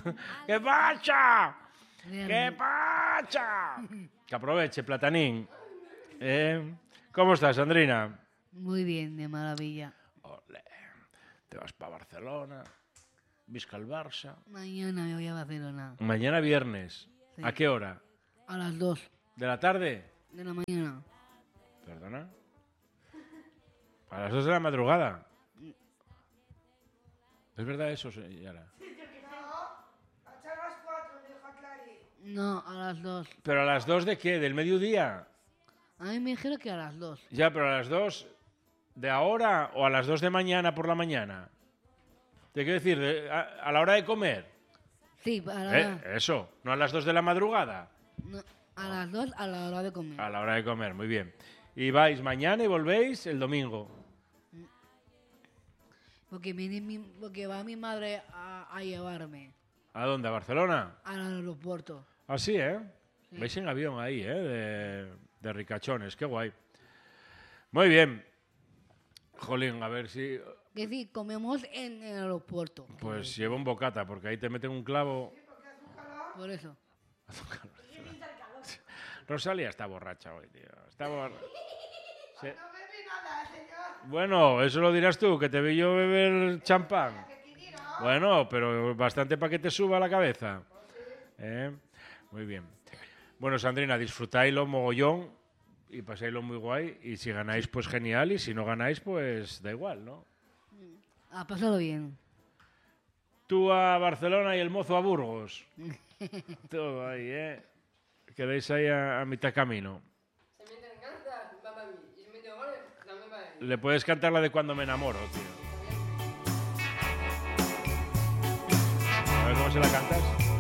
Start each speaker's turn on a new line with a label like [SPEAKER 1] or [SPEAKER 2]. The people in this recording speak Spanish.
[SPEAKER 1] ¿Qué pasa? ¿Qué pasa? Que aproveche, Platanín. ¿Cómo estás, Sandrina?
[SPEAKER 2] Muy bien, de maravilla.
[SPEAKER 1] Olé. Te vas para Barcelona, visca el Barça.
[SPEAKER 2] Mañana me voy a Barcelona.
[SPEAKER 1] Mañana viernes.
[SPEAKER 2] Sí.
[SPEAKER 1] ¿A qué hora?
[SPEAKER 2] A las 2
[SPEAKER 1] ¿De la tarde?
[SPEAKER 2] de la mañana.
[SPEAKER 1] ¿Perdona? A las 2 de la madrugada. ¿Es verdad eso, Yara?
[SPEAKER 2] No, a las 2.
[SPEAKER 1] ¿Pero a las 2 de qué? ¿Del mediodía?
[SPEAKER 2] A mí me dijeron que a las 2.
[SPEAKER 1] Ya, pero a las 2 de ahora o a las 2 de mañana por la mañana. ¿Te quiero decir? ¿A la hora de comer?
[SPEAKER 2] Sí, para
[SPEAKER 1] Eso, no a las 2 de la madrugada.
[SPEAKER 2] no, a las 2 a la hora de comer.
[SPEAKER 1] A la hora de comer, muy bien. Y vais mañana y volvéis el domingo.
[SPEAKER 2] Porque va mi madre a llevarme
[SPEAKER 1] ¿A dónde? ¿A Barcelona?
[SPEAKER 2] al aeropuerto.
[SPEAKER 1] Ah, sí, ¿eh?
[SPEAKER 2] Sí.
[SPEAKER 1] Vais en avión ahí, de ricachones, qué guay. Muy bien. Jolín, a ver si...
[SPEAKER 2] Que sí, comemos en el aeropuerto.
[SPEAKER 1] Pues lleva un bocata, porque ahí te meten un clavo.
[SPEAKER 2] Por eso.
[SPEAKER 1] Rosalía está borracha hoy, tío. Está borracha.
[SPEAKER 3] No bebe nada, señor.
[SPEAKER 1] Bueno, eso lo dirás tú, que te vi yo beber champán. Bueno, pero bastante para que te suba la cabeza. Muy bien. Bueno, Sandrina, disfrutáislo mogollón y pasáislo muy guay. Y si ganáis, pues genial. Y si no ganáis, pues da igual, ¿no?
[SPEAKER 2] A pasarlo bien.
[SPEAKER 1] Tú a Barcelona y el mozo a Burgos. Todo ahí, ¿eh? Quedáis ahí a mitad camino.
[SPEAKER 4] Se me encanta, va para mí. Y si me dio goles, también para él.
[SPEAKER 1] Le puedes cantar la de Cuando me enamoro, tío. A ver cómo se la cantas.